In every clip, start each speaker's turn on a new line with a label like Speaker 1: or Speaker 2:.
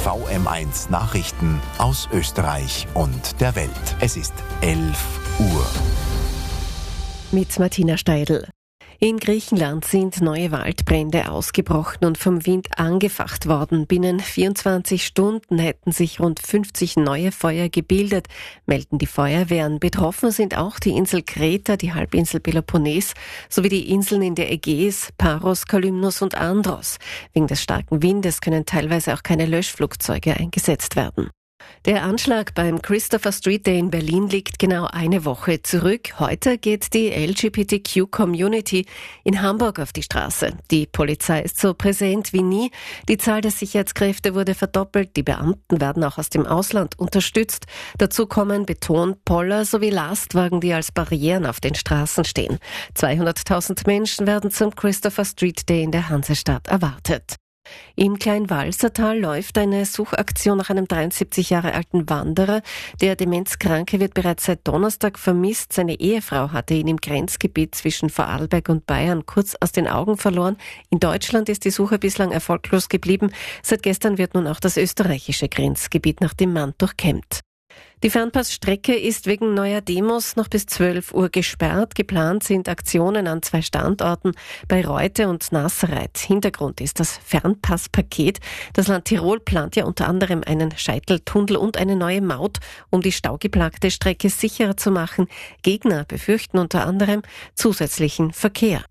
Speaker 1: VM1 Nachrichten aus Österreich und der Welt. Es ist 11 Uhr.
Speaker 2: Mit Martina Steidl. In Griechenland sind neue Waldbrände ausgebrochen und vom Wind angefacht worden. Binnen 24 Stunden hätten sich rund 50 neue Feuer gebildet, melden die Feuerwehren. Betroffen sind auch die Insel Kreta, die Halbinsel Peloponnes sowie die Inseln in der Ägäis, Paros, Kalymnos und Andros. Wegen des starken Windes können teilweise auch keine Löschflugzeuge eingesetzt werden. Der Anschlag beim Christopher Street Day in Berlin liegt genau eine Woche zurück. Heute geht die LGBTQ-Community in Hamburg auf die Straße. Die Polizei ist so präsent wie nie. Die Zahl der Sicherheitskräfte wurde verdoppelt. Die Beamten werden auch aus dem Ausland unterstützt. Dazu kommen Betonpoller sowie Lastwagen, die als Barrieren auf den Straßen stehen. 200.000 Menschen werden zum Christopher Street Day in der Hansestadt erwartet. Im Kleinwalsertal läuft eine Suchaktion nach einem 73 Jahre alten Wanderer. Der Demenzkranke wird bereits seit Donnerstag vermisst. Seine Ehefrau hatte ihn im Grenzgebiet zwischen Vorarlberg und Bayern kurz aus den Augen verloren. In Deutschland ist die Suche bislang erfolglos geblieben. Seit gestern wird nun auch das österreichische Grenzgebiet nach dem Mann durchkämmt. Die Fernpassstrecke ist wegen neuer Demos noch bis 12 Uhr gesperrt. Geplant sind Aktionen an 2 Standorten bei Reute und Nassereit. Hintergrund ist das Fernpasspaket. Das Land Tirol plant ja unter anderem einen Scheiteltunnel und eine neue Maut, um die staugeplagte Strecke sicherer zu machen. Gegner befürchten unter anderem zusätzlichen Verkehr.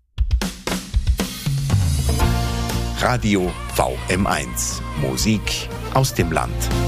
Speaker 1: Radio VM1. Musik aus dem Land.